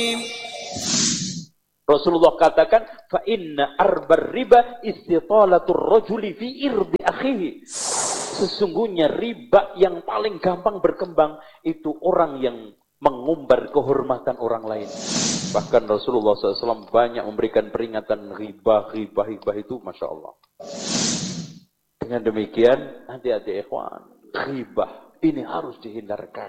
Rasulullah katakan, fa inna arbar riba istitalatur rajuli fi irdi akhihi. Sesungguhnya riba yang paling gampang berkembang itu orang yang mengumbar kehormatan orang lain. Bahkan Rasulullah SAW banyak memberikan peringatan riba itu, Masya Allah. Dengan demikian, hati-hati ikhwan, riba ini harus dihindarkan.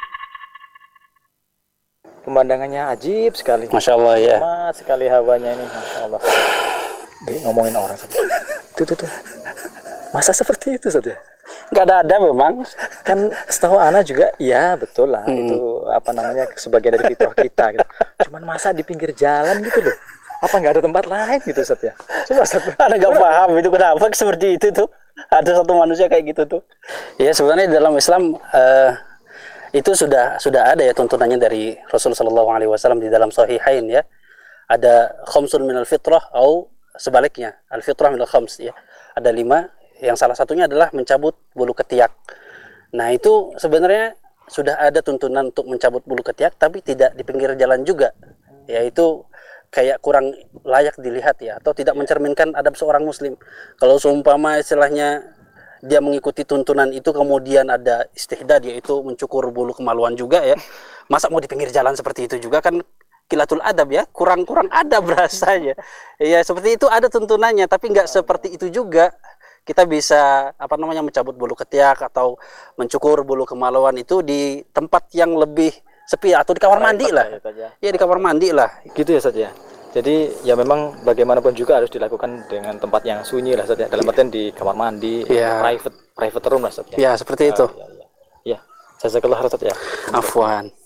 Pemandangannya ajib sekali. Masya Allah ya. Mat sekali hawanya ini, Masya Allah. Ngomongin orang tuh. Masa seperti itu saja? Nggak ada memang. Kan setahu Ana juga, ya betul lah. Itu apa namanya, sebagian dari fitrah kita gitu. Cuman masa di pinggir jalan gitu loh. Apa nggak ada tempat lain gitu Ustaz ya? Coba Ustaz. Ana nggak paham itu kenapa seperti itu tuh. Ada satu manusia kayak gitu tuh. Ya sebenarnya dalam Islam itu sudah ada ya tuntunannya dari Rasul sallallahu alaihi wasallam di dalam sahihain ya. Ada khamsun minal fitrah atau sebaliknya, al fitrah minal khams ya. Ada 5 yang salah satunya adalah mencabut bulu ketiak. Nah, itu sebenarnya sudah ada tuntunan untuk mencabut bulu ketiak tapi tidak di pinggir jalan juga. Yaitu kayak kurang layak dilihat ya, atau tidak mencerminkan adab seorang muslim. Kalau seumpama istilahnya dia mengikuti tuntunan itu kemudian ada istihdad, yaitu mencukur bulu kemaluan juga ya, masa mau di pinggir jalan seperti itu juga, kan kilatul adab ya, kurang adab rasanya ya. Seperti itu ada tuntunannya, tapi nggak seperti itu juga. Kita bisa mencabut bulu ketiak atau mencukur bulu kemaluan itu di tempat yang lebih sepi atau di kamar mandi lah ya, di kamar mandi lah gitu ya saja. Jadi ya memang bagaimanapun juga harus dilakukan dengan tempat yang sunyi lah saja. Dalam artian di kamar mandi, private room lah saja. Ya seperti itu. Ya. Jazakallah khairan ya. Afwan.